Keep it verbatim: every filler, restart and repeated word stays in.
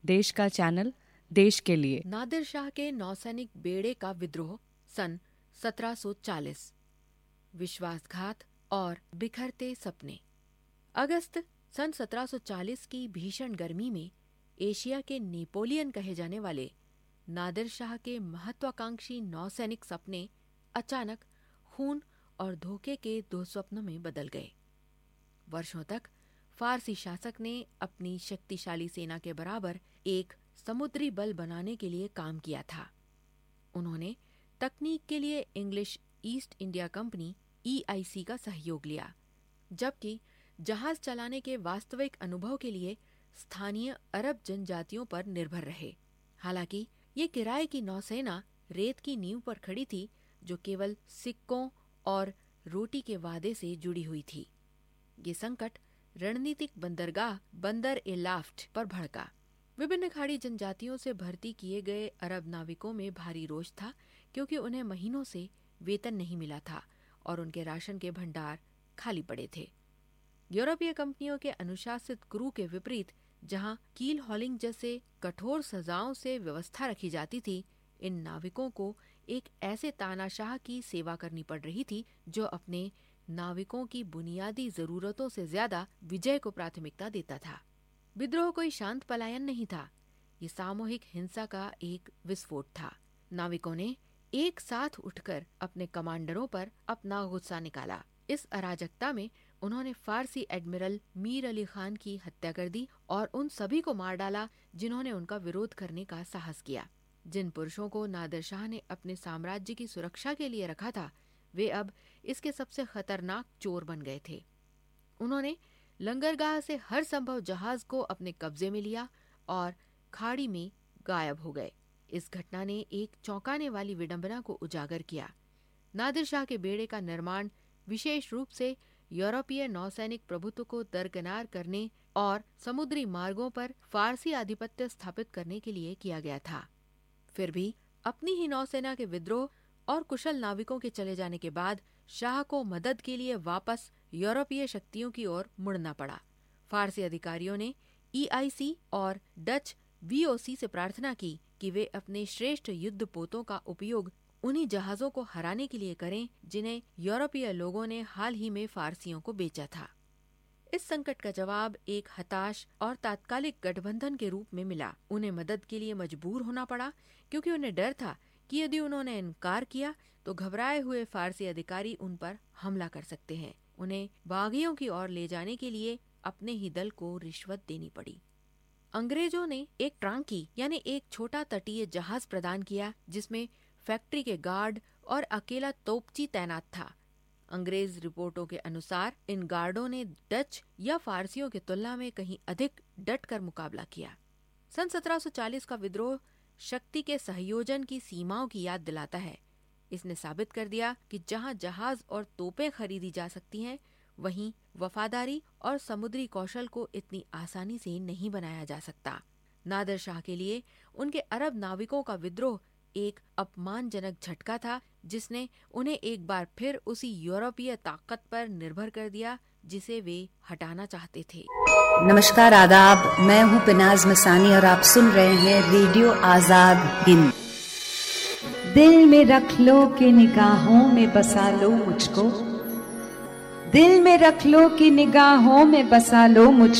देश का चैनल, देश के लिए। नादिर शाह के नौसैनिक बेड़े का विद्रोह सन सत्रह सौ चालीस। विश्वासघात और बिखरते सपने। अगस्त सन सत्रह सौ चालीस की भीषण गर्मी में एशिया के नेपोलियन कहे जाने वाले नादिर शाह के महत्वाकांक्षी नौसैनिक सपने अचानक खून और धोखे के दो स्वप्नों में बदल गए। वर्षों तक फारसी शासक ने अपनी शक्तिशाली सेना के बराबर एक समुद्री बल बनाने के लिए काम किया था। उन्होंने तकनीक के लिए इंग्लिश ईस्ट इंडिया कंपनी ई आई सी का सहयोग लिया, जबकि जहाज चलाने के वास्तविक अनुभव के लिए स्थानीय अरब जनजातियों पर निर्भर रहे। हालांकि ये किराए की नौसेना रेत की नींव पर खड़ी थी, जो केवल सिक्कों और रोटी के वादे से जुड़ी हुई थी। ये संकट रणनीतिक बंदरगाह बंदर ए लाफ्ट पर भड़का। विभिन्न खाड़ी जनजातियों से भर्ती किए गए अरब नाविकों में भारी रोष था, क्योंकि उन्हें महीनों से वेतन नहीं मिला था और उनके राशन के भंडार खाली पड़े थे। यूरोपीय कंपनियों के अनुशासित क्रू के विपरीत, जहां कील हॉलिंग जैसे कठोर सजाओं से व्यवस्था रखी जाती थी, इन नाविकों को एक ऐसे तानाशाह की सेवा करनी पड़ रही थी जो अपने नाविकों की बुनियादी जरूरतों से ज्यादा विजय को प्राथमिकता देता था। विद्रोह कोई शांत पलायन नहीं था, ये सामूहिक हिंसा का एक विस्फोट था। नाविकों ने एक साथ उठकर अपने कमांडरों पर अपना गुस्सा निकाला। इस अराजकता में उन्होंने फारसी एडमिरल मीर अली खान की हत्या कर दी और उन सभी को मार डाला जिन्होंने उनका विरोध करने का साहस किया। जिन पुरुषों को नादिर शाह ने अपने साम्राज्य की सुरक्षा के लिए रखा था, वे अब इसके सबसे खतरनाक चोर बन गए थे। उन्होंने लंगरगाह से हर संभव जहाज को अपने कब्जे में लिया और खाड़ी में गायब हो गए। इस घटना ने एक चौंकाने वाली विडंबना को उजागर किया। नादिर शाह के बेड़े का निर्माण विशेष रूप से यूरोपीय नौसैनिक प्रभुत्व को दरकिनार करने और समुद्री मार्गों पर फारसी आधिपत्य स्थापित करने के लिए किया गया था। फिर भी अपनी ही नौसेना के विद्रोह और कुशल नाविकों के चले जाने के बाद शाह को मदद के लिए वापस यूरोपीय शक्तियों की ओर मुड़ना पड़ा। फारसी अधिकारियों ने ई आई सी और डच वी ओ सी से प्रार्थना की कि वे अपने श्रेष्ठ युद्धपोतों का उपयोग उन्हीं जहाजों को हराने के लिए करें जिन्हें यूरोपीय लोगों ने हाल ही में फारसियों को बेचा था। इस संकट का जवाब एक हताश और तात्कालिक गठबंधन के रूप में मिला। उन्हें मदद के लिए मजबूर होना पड़ा, क्योंकि उन्हें डर था कि यदि उन्होंने इनकार किया तो घबराए हुए फारसी अधिकारी उन पर हमला कर सकते हैं। उन्हें बागियों की ओर ले जाने के लिए अपने ही दल को रिश्वत देनी पड़ी। अंग्रेजों ने एक ट्रांकी यानी एक छोटा तटीय जहाज प्रदान किया, जिसमें फैक्ट्री के गार्ड और अकेला तोपची तैनात था। अंग्रेज रिपोर्टों के अनुसार इन गार्डों ने डच या फारसियों की तुलना में कहीं अधिक डट कर मुकाबला किया। सन सत्रह सौ चालीस का विद्रोह शक्ति के सहयोजन की सीमाओं की याद दिलाता है। इसने साबित कर दिया कि जहां जहाज और तोपें खरीदी जा सकती हैं, वहीं वफादारी और समुद्री कौशल को इतनी आसानी से नहीं बनाया जा सकता। नादिर शाह के लिए उनके अरब नाविकों का विद्रोह एक अपमानजनक झटका था, जिसने उन्हें एक बार फिर उसी यूरोपीय ताकत पर निर्भर कर दिया जिसे वे हटाना चाहते थे। नमस्कार, आदाब। मैं हूँ पिनाज मसानी और आप सुन रहे हैं रेडियो आजाद हिंद। दिल में रख लो कि निगाहों में बसा लो मुझको, दिल में रख लो कि निगाहों में बसा लो मुझको।